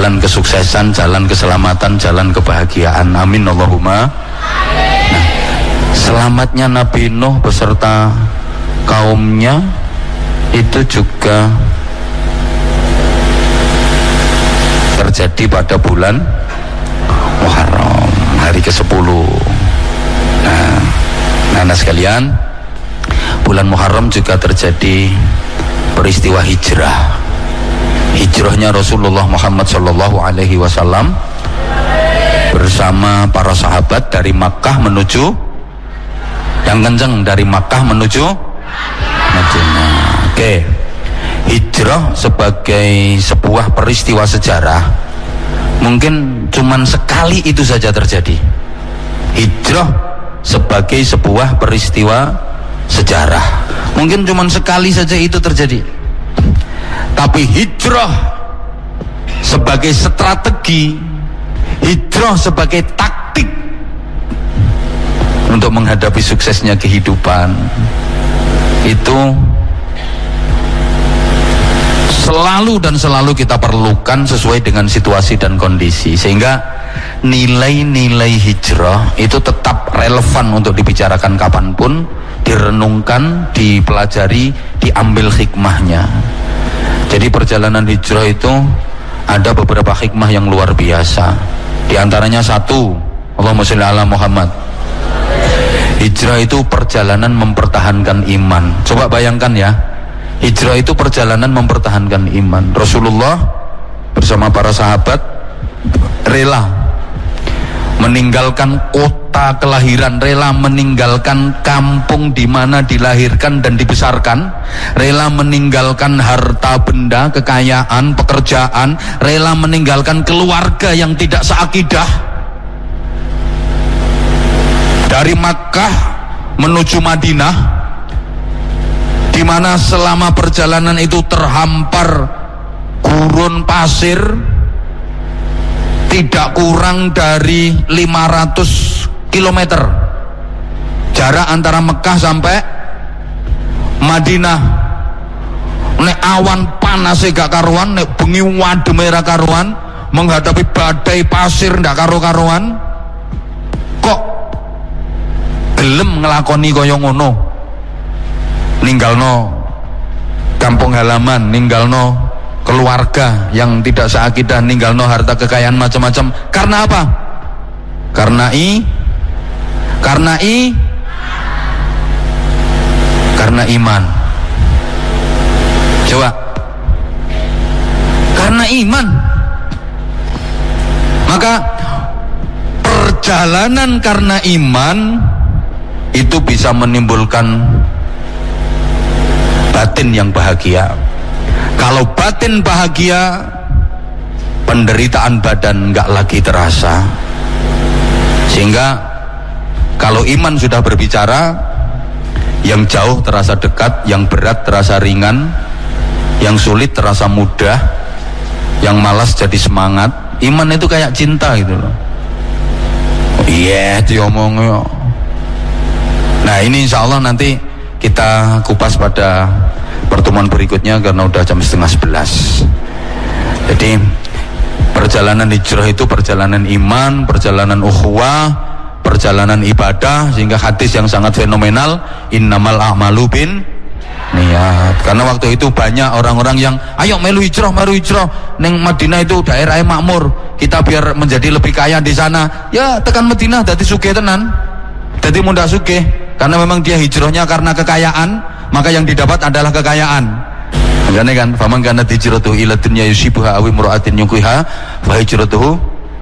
jalan kesuksesan, jalan keselamatan, jalan kebahagiaan. Amin Allahumma. Nah, selamatnya Nabi Nuh beserta kaumnya itu juga terjadi pada bulan Muharram, hari ke-10. Nah sekalian, bulan Muharram juga terjadi peristiwa hijrahnya Rasulullah Muhammad sallallahu alaihi wasallam bersama para sahabat dari Makkah menuju, yang kenceng, dari Makkah menuju Madinah. Oke. Hijrah sebagai sebuah peristiwa sejarah mungkin cuman sekali itu saja terjadi. Hijrah sebagai sebuah peristiwa sejarah mungkin cuman sekali saja itu terjadi. Tapi hijrah sebagai strategi, hijrah sebagai taktik untuk menghadapi suksesnya kehidupan, itu selalu kita perlukan sesuai dengan situasi dan kondisi, sehingga nilai-nilai hijrah itu tetap relevan untuk dibicarakan kapanpun, direnungkan, dipelajari, diambil hikmahnya. Jadi perjalanan hijrah itu ada beberapa hikmah yang luar biasa. Di antaranya satu, Allahumma sholli ala Muhammad, hijrah itu perjalanan mempertahankan iman. Coba bayangkan ya, hijrah itu perjalanan mempertahankan iman. Rasulullah bersama para sahabat rela meninggalkan kota kelahiran, rela meninggalkan kampung di mana dilahirkan dan dibesarkan, rela meninggalkan harta benda, kekayaan, pekerjaan, rela meninggalkan keluarga yang tidak seakidah, dari Makkah menuju Madinah, di mana selama perjalanan itu terhampar gurun pasir tidak kurang dari 500 km jarak antara Mekah sampai Madinah. Nek awan panas gak karuan, nek bengi wademe ra karuan, menghadapi badai pasir ndak karo-karuan, kok gelem ngelakoni kaya ngono, ninggalno kampung halaman, ninggalno keluarga yang tidak seakidah, ninggalno harta kekayaan macam-macam. Karena apa? Karena iman. Coba, karena iman. Maka perjalanan karena iman itu bisa menimbulkan batin yang bahagia. Kalau batin bahagia, penderitaan badan nggak lagi terasa. Sehingga kalau iman sudah berbicara, yang jauh terasa dekat, yang berat terasa ringan, yang sulit terasa mudah, yang malas jadi semangat. Iman itu kayak cinta gitu loh. Iya, diomongnya. Nah ini insya Allah nanti kita kupas pada pertemuan berikutnya karena udah jam 10:30. Jadi perjalanan hijrah itu perjalanan iman, perjalanan ukhuwah, perjalanan ibadah, sehingga hadis yang sangat fenomenal, innamal a'malu bin niat. Karena waktu itu banyak orang-orang yang ayo melu hijrah neng Madinah itu daerahnya makmur, kita biar menjadi lebih kaya di sana. Ya tekan Madinah dadi sugih tenan, dadi mundak sugih, karena memang dia hijrahnya karena kekayaan, maka yang didapat adalah kekayaan. Makanya kan, faman kana hijratuhu ila dunya yusibuha aw imra'atin yunkiha fa hijratuhu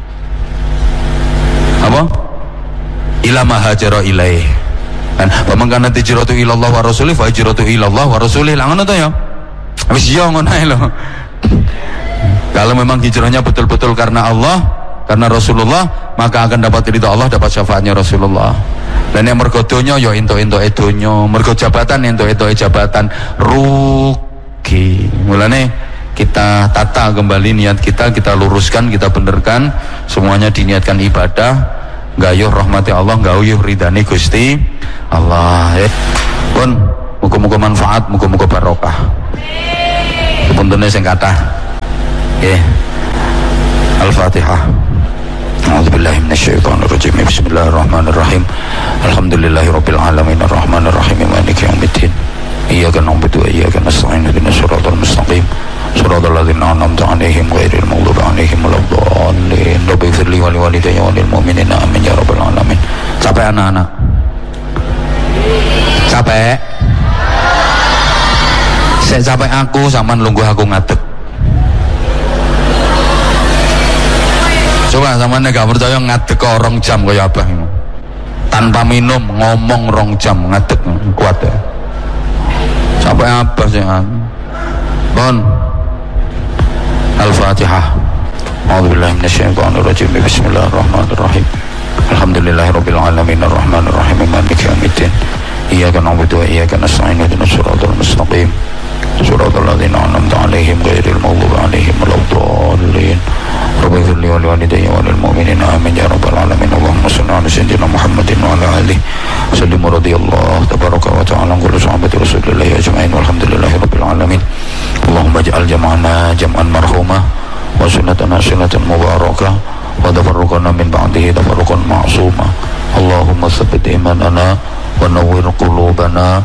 apa? Ila ma hajara ilaih. Kan, faman kana hijratuhu ila Allah wa rasulih fa hijratuhu ila Allah wa rasulih. Lah ngono to ya. Wis yo ngono ae lho. Kalau memang hijrahnya betul-betul karena Allah, karena Rasulullah, maka akan dapat ridha Allah, dapat syafaatnya Rasulullah. Dan yang mergo donya ya entuk-entuk donya, mergo jabatan entuk-entuk jabatan, rugi. Mulane kita tata kembali niat kita luruskan, kita benerkan, semuanya diniatkan ibadah, gayuh rahmati Allah, gayuh ridhani Gusti Allah. Pun muga-muga manfaat, muga-muga barokah. Puntune sing kathah. Nggih. Al-Fatihah. A'udzubillahi minasyaitonirrajim. Bismillahirrahmanirrahim. Alhamdulillahirabbil alamin arrahmanir rahim maliki yaumiddin. Iyyaka na'budu wa iyyaka nasta'in ihdinas siratal mustaqim. Siratal ladzina an'amta 'alaihim ghairil maghdubi 'alaihim waladdallin. Rabbighfirli wa liwalidayya wa lil mu'minina amin ya rabbal alamin. Capek anak-anak? Capek? Saya capek aku sampean lungguh aku ngadeg. Coba sampean nek gak percaya ngadeg kok 2 jam kaya abah ini. Tanpa minum ngomong 2 jam ngadeg kuat ya. Sampai apa sih Bon. Al-Fatihah. A'udzubillahi minasyaitonirrajim. Bismillahirrahmanirrahim. Alhamdulillahirabbil alamin arrahmanir rahim maliki yaumiddin. Iyyaka na'budu wa iyyaka nasta'in ihdinas siratal mustaqim. Siratal ladzina an'amta 'alaihim ghairil maghdubi 'alaihim waladdallin. Rabbighfirli wa liwalidayya wa lil mu'minina amin ya rabbal alamin. Allahumma shalli 'ala sayyidina Muhammadin wa 'ala alihi sallim radhiyallahu tabaraka wa ta'ala an kulli sahabati rasulillahi ajma'in walhamdulillahi rabbil alamin. Allahumma ij'al jam'ana jam'an marhumah wa sunnatana sunnatan mubarakah wa tafarruqana min ba'dihi tafarruqan ma'sumah. Allahumma tsabbit imanana wa nawwir qulubana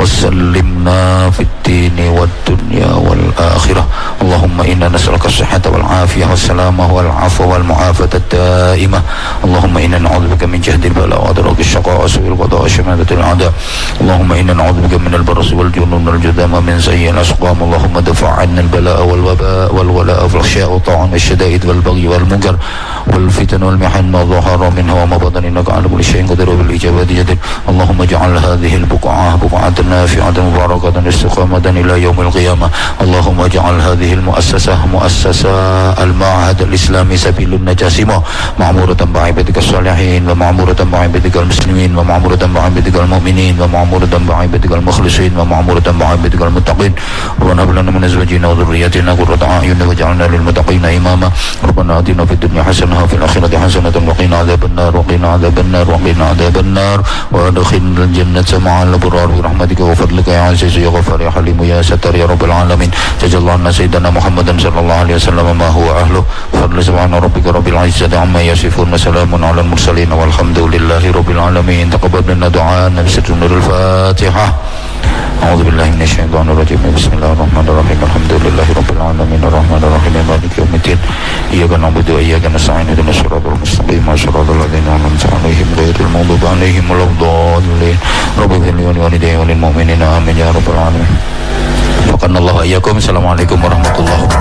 وسلمنا في الدين والدنيا والآخرة. اللهم إنا نسألك الصحة والعافية والسلامة والعفو والمعافاة الدائمة. اللهم إنا نعوذ بك من جهد البلاء ودرك الشقاء وسوء القضاء وشماتة الأعداء. اللهم إنا نعوذ بك من البرص والجنون والجذام ومن سيء الأسقام. اللهم دفع عنا البلاء والوباء والولاء والغشاء والطاعون والشدائد والبغي والمنكر والفتن والمحن ما ظهر منها وما بطن إنك على كل شيء قدير وبالإجابة جدير. اللهم اجعل هذه البقعة بقعة نافعة مباركة استقامة إلى يوم القيامة. اللهم اجعل هذه المؤسسة مؤسسة المعهد الإسلامي سبيل النجاسمة معمورة بعبادك الصالحين ومعمورة بعبادك المسلمين ومعمورة بعبادك المؤمنين ومعمورة بعبادك المخلصين ومعمورة بعبادك المتقين. ربنا هب لنا من أزواجنا وذرياتنا قرة أعين واجعلنا للمتقين إماما. ربنا آتنا في الدنيا حسنة وفي الآخرة حسنة وقنا عذاب النار وقنا عذاب النار وقنا عذاب النار وادخلنا الجنة مع الأبرار برحمتك وفضلك يا عزيز يا غفار يا حليم يا ستار يا رب العالمين. جزا الله عنا سيدنا محمدا صلى الله عليه وسلم ما هو أهله. فضل سبحان ربك رب العزة عما يصفون سلام على المرسلين والحمد لله رب العالمين. تقبل منا دعاءنا بسر نور الفاتحة. أعوذ بالله من الشيطان الرجيم. بسم الله الرحمن الرحيم. الحمد لله رب العالمين الرحمن الرحيم مالك يوم الدين. إياك نعبد وإياك نستعين اهدنا الصراط المستقيم صراط الذين أنعمت عليهم غير المغضوب عليهم ولا الضالين. رب اغفر لي ولوالدي وللمؤمنين آمين يا رب العالمين. وقنا الله وإياكم. السلام عليكم ورحمة الله.